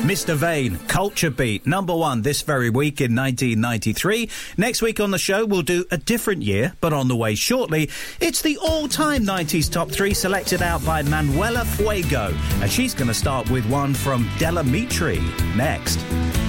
Mr. Vane, Culture Beat, #1 this very week in 1993. Next week on the show, we'll do a different year, but on the way shortly, it's the all-time 90s top 3 selected out by Manuela Fuego. And she's going to start with one from Delamitri next.